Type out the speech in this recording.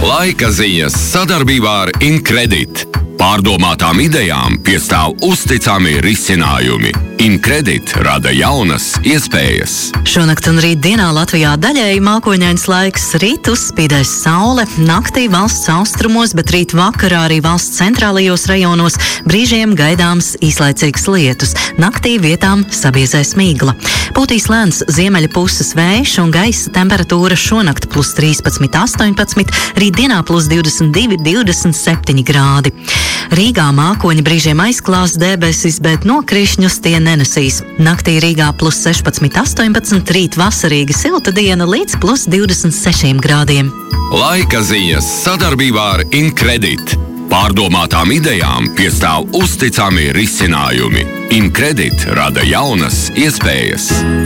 Laika ziņas sadarbībā ar Incredit. Pārdomātām idejām piestāv uzticami risinājumi. Incredit rada jaunas iespējas. Šonakt un rīt dienā Latvijā daļēji mākoņains laiks, rīt uzspīdēs saule, naktī valsts austrumos, bet rīt vakarā arī valsts centrālajos rajonos brīžiem gaidāms īslaicīgs lietus. Naktī vietām sabiezēs migla. Pūtīs lēns ziemeļa puses vējš un gaisa temperatūra šonakt plus 13, 18, rīt dienā plus 22, 27 grādi. Rīgā mākoņi brīžiem aizklās debesis, bet nokrišņus tie nenesīs. Naktī Rīgā plus 16, 18, rīt vasarīga silta diena līdz plus 26 grādiem. Laika ziņas sadarbībā ar Incredit. Pārdomātām idejām piestāv uzticami risinājumi. Incredit rada jaunas iespējas.